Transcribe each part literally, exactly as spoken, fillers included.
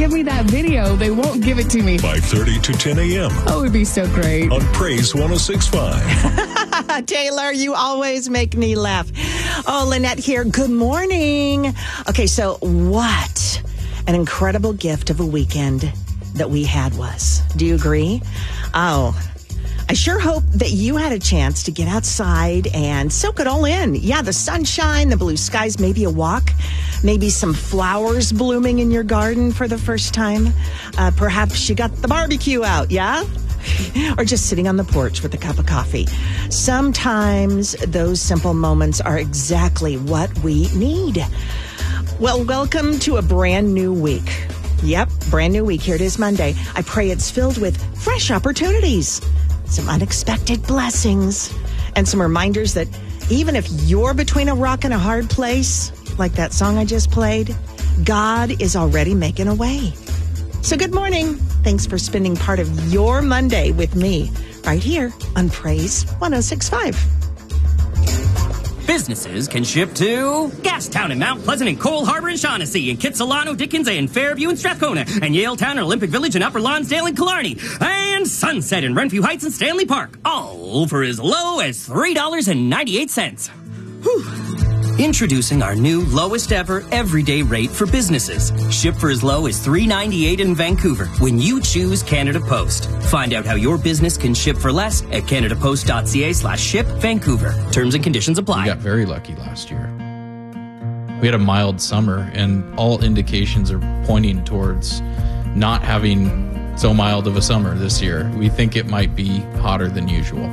give me that video, they won't give it to me. five thirty to ten a.m. Oh, it would be so great. On Praise one oh six point five. Taylor, you always make me laugh. Oh, Lynette here. Good morning. Okay, so what an incredible gift of a weekend that we had was. Do you agree? Oh, I sure hope that you had a chance to get outside and soak it all in. Yeah, the sunshine, the blue skies, maybe a walk, maybe some flowers blooming in your garden for the first time. Uh, perhaps you got the barbecue out, yeah? Or just sitting on the porch with a cup of coffee. Sometimes those simple moments are exactly what we need. Well, welcome to a brand new week. Yep, brand new week. Here it is Monday. I pray it's filled with fresh opportunities, some unexpected blessings, and some reminders that even if you're between a rock and a hard place, like that song I just played, God is already making a way. So good morning. Thanks for spending part of your Monday with me right here on Praise one oh six point five. Businesses can ship to Gastown and Mount Pleasant and Cole Harbor and Shaughnessy and Kitsilano, Dickens and Fairview and Strathcona and Yaletown and Olympic Village and Upper Lonsdale and Killarney and Sunset and Renfrew Heights and Stanley Park, all for as low as three dollars and ninety-eight cents. Whew. Introducing our new lowest ever everyday rate for businesses. Ship for as low as three dollars and ninety-eight cents in Vancouver when you choose Canada Post. Find out how your business can ship for less at canadapost.ca slash ship Vancouver. Terms and conditions apply. We got very lucky last year. We had a mild summer, and all indications are pointing towards not having so mild of a summer this year. We think it might be hotter than usual.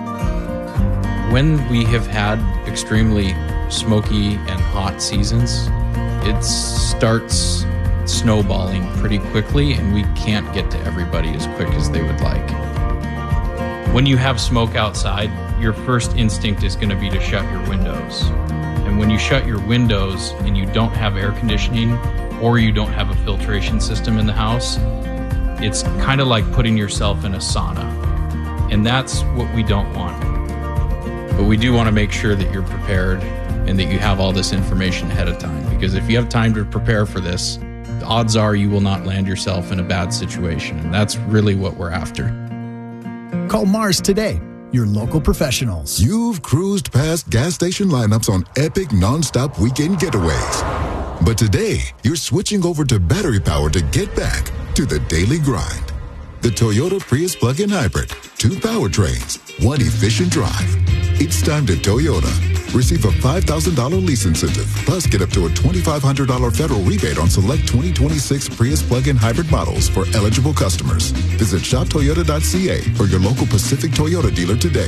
When we have had extremely smoky and hot seasons, it starts snowballing pretty quickly, and we can't get to everybody as quick as they would like. When you have smoke outside, your first instinct is going to be to shut your windows. And when you shut your windows and you don't have air conditioning or you don't have a filtration system in the house, it's kind of like putting yourself in a sauna. And that's what we don't want. But we do want to make sure that you're prepared and that you have all this information ahead of time. Because if you have time to prepare for this, the odds are you will not land yourself in a bad situation. And that's really what we're after. Call Mars today, your local professionals. You've cruised past gas station lineups on epic nonstop weekend getaways. But today, you're switching over to battery power to get back to the daily grind. The Toyota Prius plug-in hybrid. Two powertrains, one efficient drive. It's time to Toyota. Receive a five thousand dollars lease incentive, plus get up to a twenty-five hundred dollars federal rebate on select twenty twenty-six Prius plug-in hybrid models for eligible customers. Visit shop toyota dot c a or your local Pacific Toyota dealer today.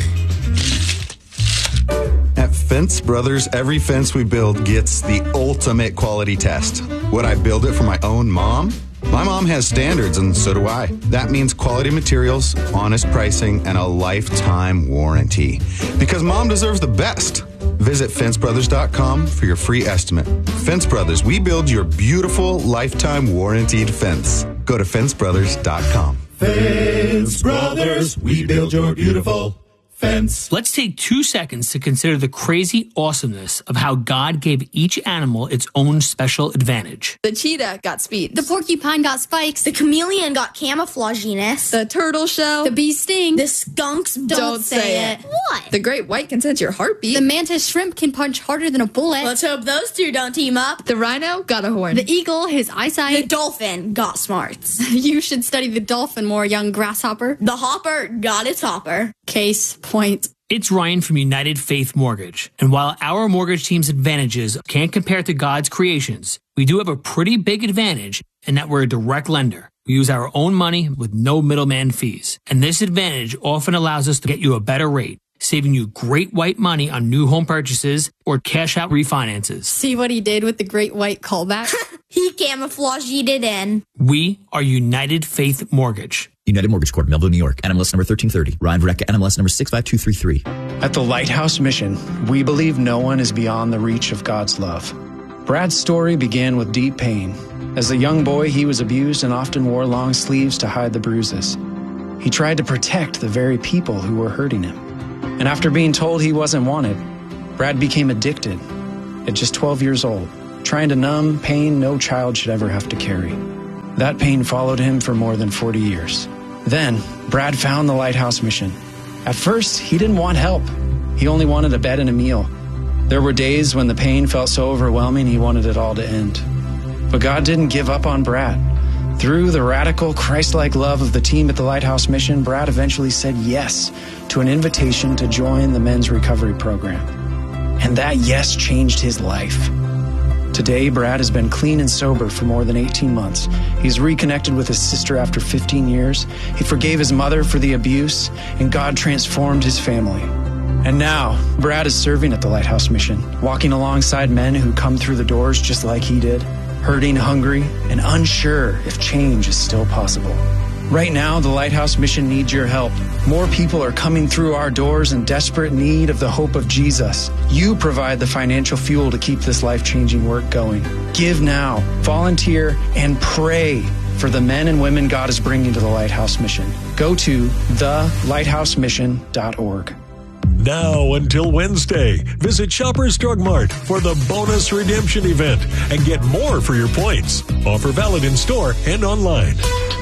At Fence Brothers, every fence we build gets the ultimate quality test. Would I build it for my own mom? My mom has standards, and so do I. That means quality materials, honest pricing, and a lifetime warranty. Because mom deserves the best. Visit fence brothers dot com for your free estimate. Fence Brothers, we build your beautiful lifetime warranted fence. Go to fence brothers dot com. Fence Brothers, we build your beautiful fence. Let's take two seconds to consider the crazy awesomeness of how God gave each animal its own special advantage. The cheetah got speed. The porcupine got spikes. The chameleon got camouflaginess. The turtle shell. The bee sting. The skunks don't, don't say, say it. it. What? The great white can sense your heartbeat. The mantis shrimp can punch harder than a bullet. Let's hope those two don't team up. The rhino got a horn. The eagle, his eyesight. The dolphin got smarts. You should study the dolphin more, young grasshopper. The hopper got its hopper. Case point. It's Ryan from United Faith Mortgage. And while our mortgage team's advantages can't compare to God's creations, we do have a pretty big advantage in that we're a direct lender. We use our own money with no middleman fees. And this advantage often allows us to get you a better rate, saving you great white money on new home purchases or cash out refinances. See what he did with the great white callback? He camouflaged it in. We are United Faith Mortgage. United Mortgage Corp, Melville, New York. N M L S number thirteen thirty. Ryan Verrecka, N M L S number six five two three three. At the Lighthouse Mission, we believe no one is beyond the reach of God's love. Brad's story began with deep pain. As a young boy, he was abused and often wore long sleeves to hide the bruises. He tried to protect the very people who were hurting him. And after being told he wasn't wanted, Brad became addicted at just twelve years old, trying to numb pain no child should ever have to carry. That pain followed him for more than forty years. Then, Brad found the Lighthouse Mission. At first, he didn't want help. He only wanted a bed and a meal. There were days when the pain felt so overwhelming he wanted it all to end. But God didn't give up on Brad. Through the radical, Christ-like love of the team at the Lighthouse Mission, Brad eventually said yes to an invitation to join the men's recovery program. And that yes changed his life. Today, Brad has been clean and sober for more than eighteen months. He's reconnected with his sister after fifteen years. He forgave his mother for the abuse, and God transformed his family. And now, Brad is serving at the Lighthouse Mission, walking alongside men who come through the doors just like he did, hurting, hungry, and unsure if change is still possible. Right now, the Lighthouse Mission needs your help. More people are coming through our doors in desperate need of the hope of Jesus. You provide the financial fuel to keep this life-changing work going. Give now, volunteer, and pray for the men and women God is bringing to the Lighthouse Mission. Go to the lighthouse mission dot org. Now until Wednesday, visit Shoppers Drug Mart for the bonus redemption event and get more for your points. Offer valid in store and online.